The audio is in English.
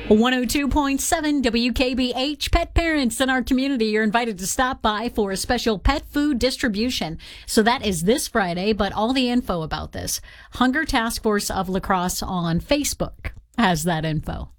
102.7 WKBH. Pet parents in our community, you're invited to stop by for a special pet food distribution. So that is this Friday, but all the info about this, Hunger Task Force of La Crosse on Facebook has that info.